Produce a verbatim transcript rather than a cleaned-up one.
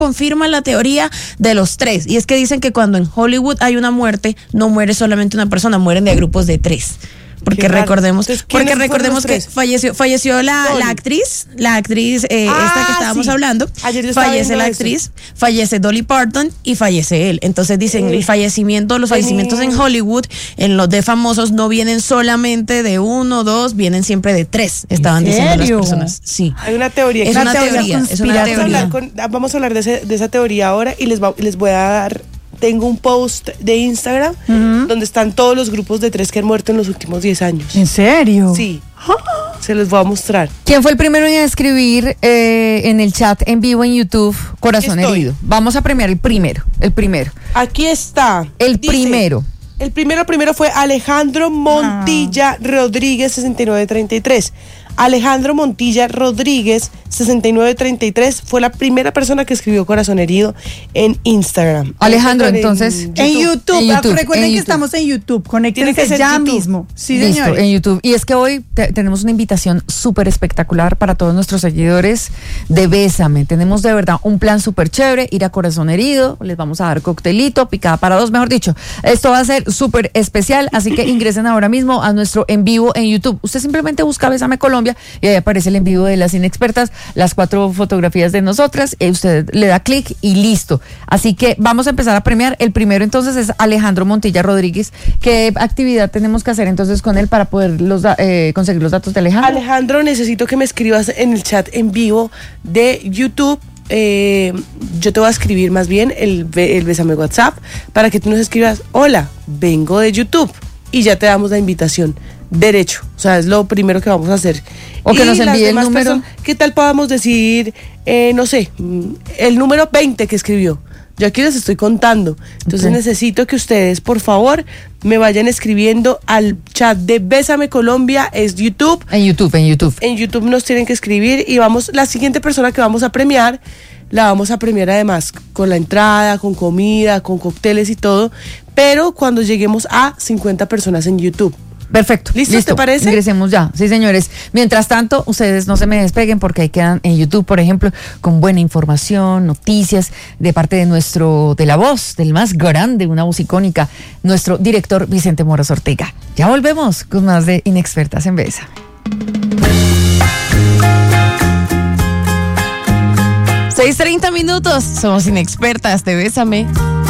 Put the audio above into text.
confirma la teoría de los tres, y es que dicen que cuando en Hollywood hay una muerte, no muere solamente una persona, mueren de grupos de tres. Porque recordemos, Entonces, porque recordemos que falleció, falleció la, la actriz, la actriz eh, ah, esta que estábamos sí. hablando, fallece la actriz, eso. fallece Dolly Parton y fallece él. Entonces dicen eh, el fallecimiento, los fallecimientos eh. en Hollywood, en los de famosos no vienen solamente de uno, dos, vienen siempre de tres. Estaban diciendo las personas. Sí. Hay una teoría. Es, una, teoría, teoría es una teoría. Vamos a hablar, con, vamos a hablar de, ese, de esa teoría ahora y les, va, les voy a dar. Tengo un post de Instagram uh-huh. donde están todos los grupos de tres que han muerto en los últimos diez años. ¿En serio? Sí. Se los voy a mostrar. ¿Quién fue el primero en escribir eh, en el chat en vivo en YouTube Corazón Herido? Vamos a premiar el primero, el primero. Aquí está. El Dice, primero. El primero primero fue Alejandro Montilla ah. Rodríguez, sesenta y nueve treinta y tres. Alejandro Montilla Rodríguez, sesenta y nueve treinta y tres, fue la primera persona que escribió Corazón Herido en Instagram. Alejandro, en, entonces. En YouTube. En YouTube. En YouTube. Recuerden en que YouTube. Estamos en YouTube. Conéctense ya YouTube. mismo. Sí, Listo, señores. En YouTube. Y es que hoy te, tenemos una invitación súper espectacular para todos nuestros seguidores de Bésame. Tenemos de verdad un plan súper chévere, ir a Corazón Herido, les vamos a dar coctelito, picada para dos, mejor dicho. Esto va a ser súper especial, así que ingresen ahora mismo a nuestro en vivo en YouTube. Usted simplemente busca Bésame Colombia y ahí aparece el en vivo de las inexpertas, las cuatro fotografías de nosotras, y usted le da clic y listo. Así que vamos a empezar a premiar. El primero entonces es Alejandro Montilla Rodríguez. ¿Qué actividad tenemos que hacer entonces con él para poder los eh, conseguir los datos de Alejandro? Alejandro, necesito que me escribas en el chat en vivo de YouTube. Eh, yo te voy a escribir más bien el, el Bésame WhatsApp para que tú nos escribas: hola, vengo de YouTube, y ya te damos la invitación. Derecho, o sea, es lo primero que vamos a hacer. O que y nos envíe el número. Personas, ¿qué tal podamos decir, eh, no sé, el número veinte que escribió? Yo aquí les estoy contando. Entonces okay. necesito que ustedes, por favor, me vayan escribiendo al chat de Bésame Colombia, es YouTube. En YouTube, en YouTube. En YouTube nos tienen que escribir y vamos, la siguiente persona que vamos a premiar, la vamos a premiar además con la entrada, con comida, con cócteles y todo, pero cuando lleguemos a cincuenta personas en YouTube. Perfecto. ¿Listo? ¿Listo? ¿Te parece? Ingresemos ya. Sí, señores. Mientras tanto, ustedes no se me despeguen porque ahí quedan en YouTube, por ejemplo, con buena información, noticias de parte de nuestro, de la voz, del más grande, una voz icónica, nuestro director Vicente Moros Ortega. Ya volvemos con más de Inexpertas en Bésame. seis treinta minutos. Somos Inexpertas de Bésame.